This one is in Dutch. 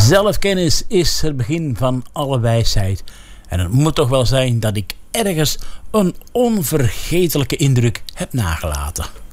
Zelfkennis is het begin van alle wijsheid. En het moet toch wel zijn dat ik ergens een onvergetelijke indruk heb nagelaten.